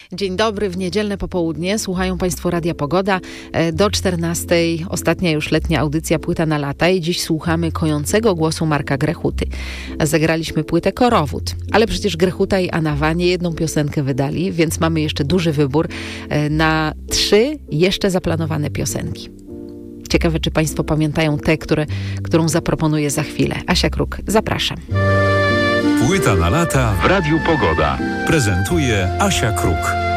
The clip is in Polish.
Dzień dobry, w niedzielne popołudnie słuchają Państwo Radia Pogoda. Do 14:00 ostatnia już letnia audycja Płyta na lata i dziś słuchamy kojącego głosu Marka Grechuty. Zagraliśmy płytę Korowód, ale przecież Grechuta i Anawa nie jedną piosenkę wydali, więc mamy jeszcze duży wybór na 3 jeszcze zaplanowane piosenki. Ciekawe, czy Państwo pamiętają tę, którą zaproponuję za chwilę. Asia Kruk, zapraszam. Płyta na lata w Radiu Pogoda. Prezentuje Asia Kruk.